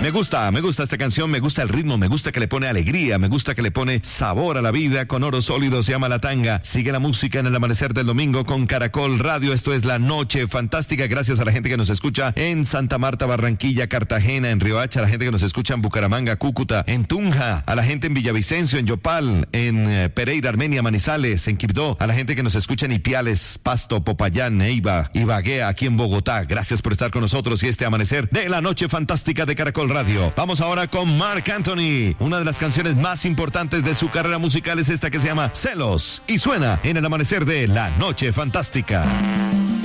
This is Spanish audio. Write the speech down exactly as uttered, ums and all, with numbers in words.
Me gusta, me gusta esta canción, me gusta el ritmo, me gusta que le pone alegría, me gusta que le pone sabor a la vida. Con Oro Sólido se llama La Tanga. Sigue la música en el amanecer del domingo con Caracol Radio. Esto es La Noche Fantástica. Gracias a la gente que nos escucha en Santa Marta, Barranquilla, Cartagena, en Riohacha, a la gente que nos escucha en Bucaramanga, Cúcuta, en Tunja, a la gente en Villavicencio, en Yopal, en eh, Pereira, Armenia, Manizales, en Quibdó, a la gente que nos escucha en Ipiales, Pasto, Popayán, Neiva, Ibagué, aquí en Bogotá. Gracias por estar con nosotros y este amanecer de La Noche Fantástica de Caracol Radio. Vamos ahora con Marc Anthony. Una de las canciones más importantes de su carrera musical es esta que se llama Celos y suena en el amanecer de La Noche Fantástica.